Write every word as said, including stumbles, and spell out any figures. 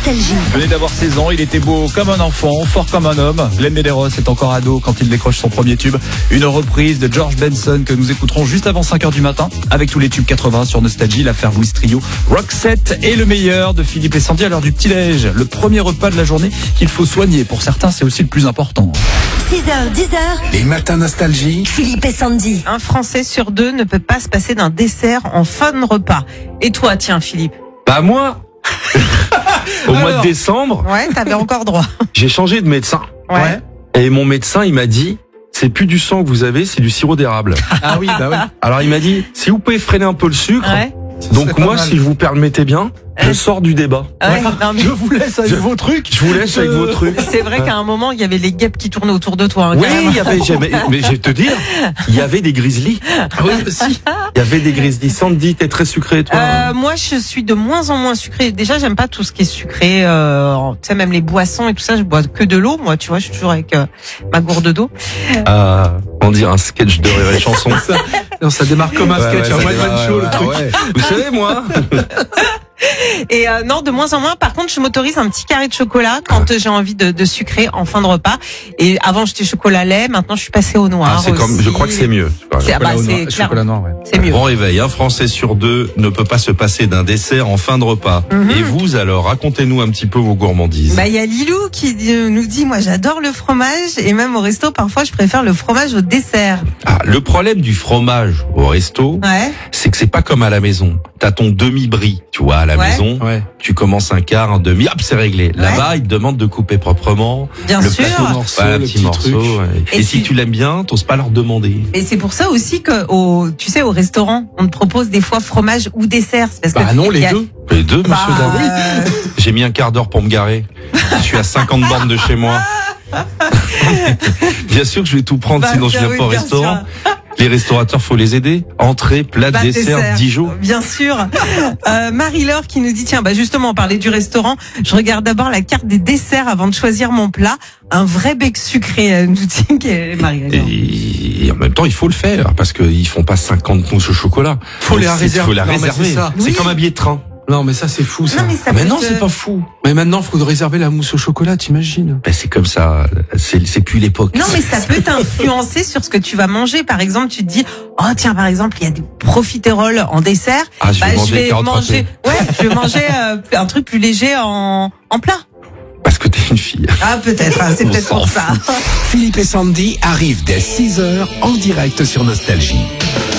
Nostalgie. Il venait d'avoir seize ans, il était beau comme un enfant, fort comme un homme. Glenn Medeiros est encore ado quand il décroche son premier tube. Une reprise de George Benson que nous écouterons juste avant cinq heures du matin avec tous les tubes quatre-vingts sur Nostalgie, l'affaire Louis Trio, Roxette et le meilleur de Philippe et Sandy à l'heure du petit-déj. Le premier repas de la journée qu'il faut soigner. Pour certains, c'est aussi le plus important. six heures, dix heures. Les matins Nostalgie. Philippe et Sandy. Un Français sur deux ne peut pas se passer d'un dessert en fin de repas. Et toi, tiens, Philippe? Bah moi, au mois Alors. de décembre, Ouais, t'avais encore droit. j'ai changé de médecin. Ouais. Et mon médecin, il m'a dit, c'est plus du sang que vous avez, c'est du sirop d'érable. Ah oui, bah oui. Alors il m'a dit, si vous pouvez freiner un peu le sucre, Ouais. donc moi, si je vous permettez bien, je sors du débat. Ouais, non, mais Je vous laisse avec Je- vos trucs. Je vous laisse avec vos trucs. c'est vrai qu'à un moment, il y avait les guêpes qui tournaient autour de toi. hein, Oui, carrément. il y avait, j'avais- mais je vais te dire, il y avait des grizzlies. Ah oui, aussi. Il y avait des grizzlies. Sandy, t'es très sucré, toi. Euh, moi, je suis de moins en moins sucrée. Déjà, j'aime pas tout ce qui est sucré. Euh, tu sais, même les boissons et tout ça, je bois que de l'eau. Moi, tu vois, je suis toujours avec euh, ma gourde d'eau. Ah, on dirait un sketch de Rire et Chanson. Ça, non, ça démarre comme un Ouais, sketch, ouais, un ça one man démarre, show, ouais, le truc. ouais. Vous savez, moi, Et euh, non, de moins en moins. Par contre, je m'autorise un petit carré de chocolat quand euh, j'ai envie de, de sucrer en fin de repas. Et avant, j'étais chocolat lait. Maintenant, je suis passée au noir. ah, c'est comme, aussi. je crois que c'est mieux. C'est, ah bah, Chocolat au c'est noir, clair. chocolat noir, ouais. C'est mieux. Bon réveil, un Français sur deux ne peut pas se passer d'un dessert en fin de repas. Mhm. Et vous alors, racontez-nous un petit peu vos gourmandises. Bah, il y a Lilou qui euh, nous dit, moi, j'adore le fromage. Et même au resto, parfois, je préfère le fromage au dessert. Ah, le problème du fromage au resto, Ouais. c'est que c'est pas comme à la maison. T'as ton demi-brie, tu vois, à la Ouais. maison, Ouais. tu commences un quart, un demi, hop, c'est réglé. Là-bas, ils te demandent de couper proprement. Bien le sûr. plateau morceau, voilà, un le petit petit morceau. truc. ouais. Et, Et si tu- tu l'aimes bien, t'oses pas leur demander. Et c'est pour ça aussi que, au, tu sais, au restaurant, on te propose des fois fromage ou dessert. C'est parce Bah que non, il les y a- deux. Les deux, Bah, monsieur David. euh, J'ai mis un quart d'heure pour me garer. Je suis à cinquante bornes de chez moi. Bien sûr que je vais tout prendre, bah, sinon je bien viens oui, pas au bien restaurant. sûr. Les restaurateurs, faut les aider. Entrée, plat, Bah, dessert, Dijon. Bien sûr. Euh, Marie-Laure qui nous dit, tiens, bah justement, on parlait du restaurant. Je regarde d'abord la carte des desserts avant de choisir mon plat. Un vrai bec sucré, elle nous dit qu'elle est Marie-Laure. Et, et en même temps, il faut le faire parce qu'ils font pas cinquante mousses au chocolat. Faut Donc, les c'est- réserver. Faut la Non, mais réserver. c'est ça. C'est Oui. comme un billet de train. Non, mais ça, c'est fou, ça. Non, mais ça Mais peut non, te- c'est pas fou. Mais maintenant, faut réserver la mousse au chocolat, t'imagines? Ben, c'est comme ça. C'est, c'est plus l'époque. Non, mais ça peut t'influencer sur ce que tu vas manger. Par exemple, tu te dis, oh tiens, par exemple, il y a des profiteroles en dessert. Ah, je vais manger les carottes manger, ouais, je vais manger euh, un truc plus léger en, en plat. Parce que t'es une fille. Ah, peut-être, hein, c'est On peut-être s'en pour ça. Philippe et Sandy arrivent dès six heures en direct sur Nostalgie.